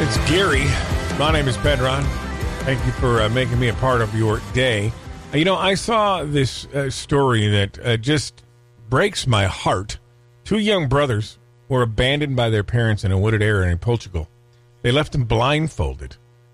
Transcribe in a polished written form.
It's Gary. My name is Pedron. Thank you for making me a part of your day. I saw this story that just breaks my heart. Two young brothers were abandoned by their parents in a wooded area in Portugal. They left them blindfolded.